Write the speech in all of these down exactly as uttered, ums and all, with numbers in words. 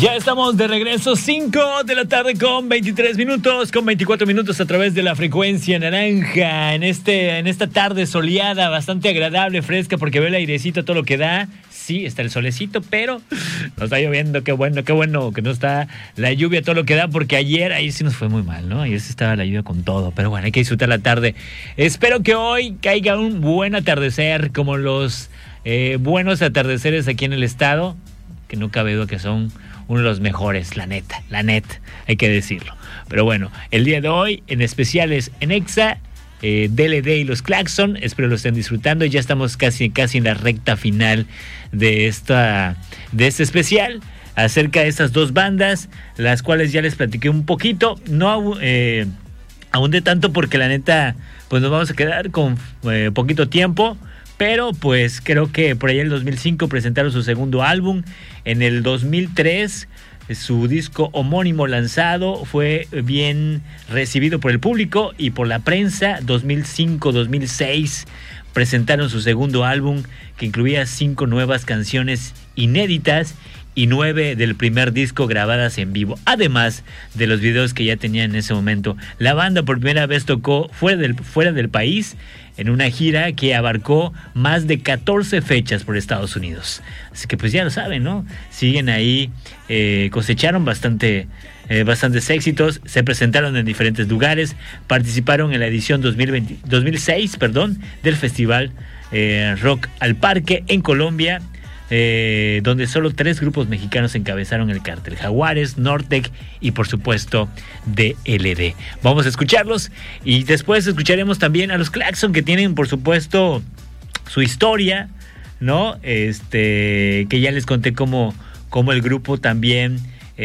Ya estamos de regreso, cinco de la tarde con veintitrés minutos, con veinticuatro minutos a través de la frecuencia naranja. En este, en esta tarde soleada, bastante agradable, fresca, porque ve el airecito todo lo que da. Sí, está el solecito, pero no está lloviendo. Qué bueno, qué bueno que no está la lluvia todo lo que da, porque ayer, ayer sí nos fue muy mal, ¿no? Ayer sí estaba la lluvia con todo, pero bueno, hay que disfrutar la tarde. Espero que hoy caiga un buen atardecer, como los eh, buenos atardeceres aquí en el estado, que no cabe duda que son uno de los mejores, la neta, la neta, hay que decirlo. Pero bueno, el día de hoy, en especiales en Exa, eh, D L D y los Claxon, espero lo estén disfrutando. Ya estamos casi, casi en la recta final de, esta, de este especial, acerca de estas dos bandas, las cuales ya les platiqué un poquito, no eh, aún de tanto, porque la neta, pues nos vamos a quedar con eh, poquito tiempo. Pero pues creo que por allá en el dos mil cinco presentaron su segundo álbum. En el dos mil tres su disco homónimo lanzado fue bien recibido por el público y por la prensa. dos mil cinco dos mil seis presentaron su segundo álbum, que incluía cinco nuevas canciones inéditas y nueve del primer disco grabadas en vivo, además de los videos que ya tenían en ese momento. La banda por primera vez tocó fuera del, fuera del país, en una gira que abarcó más de catorce fechas por Estados Unidos. Así que pues ya lo saben, ¿no? Siguen ahí, eh, cosecharon bastante, eh, bastantes éxitos, se presentaron en diferentes lugares, participaron en la edición dos mil veinte, dos mil seis, perdón, del Festival eh, Rock al Parque en Colombia, Eh, donde solo tres grupos mexicanos encabezaron el cartel: Jaguares, Nortec y por supuesto D L D. Vamos a escucharlos y después escucharemos también a los Claxon, que tienen por supuesto su historia, ¿no? Este, que ya les conté cómo, cómo el grupo también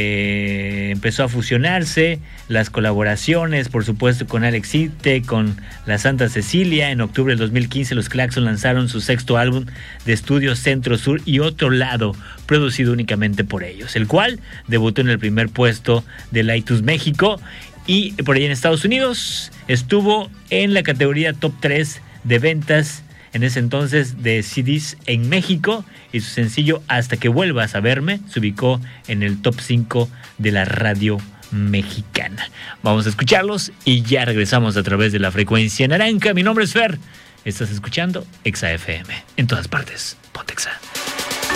eh, empezó a fusionarse, las colaboraciones, por supuesto, con Alex Intec, con la Santa Cecilia. En octubre del dos mil quince los Claxon lanzaron su sexto álbum de estudio, Centro Sur y Otro Lado, producido únicamente por ellos, el cual debutó en el primer puesto del iTunes México, y por ahí en Estados Unidos estuvo en la categoría top tres de ventas en ese entonces de C Ds en México, y su sencillo Hasta que vuelvas a verme se ubicó en el top cinco de la radio mexicana. Vamos a escucharlos y ya regresamos a través de la frecuencia naranja. Mi nombre es Fer, estás escuchando Exa F M, en todas partes, ponte Exa.